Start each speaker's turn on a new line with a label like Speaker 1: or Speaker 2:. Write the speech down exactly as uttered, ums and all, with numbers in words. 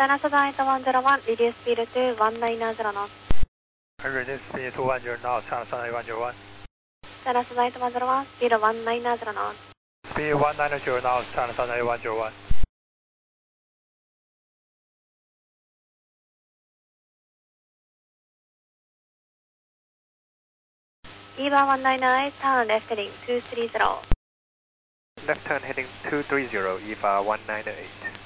Speaker 1: China Southern eight one zero one, reduce speed to one nine zero knots.
Speaker 2: Reduce speed to one zero knots, China Southern eight one zero one.
Speaker 1: China Southern eight one zero one, speed one nine zero knots.
Speaker 2: Speed one nine zero knots, China Southern eight one zero one.
Speaker 1: EVA one nine eight, turn left heading two three zero.
Speaker 2: Left turn heading two three zero, E V A one nine eight.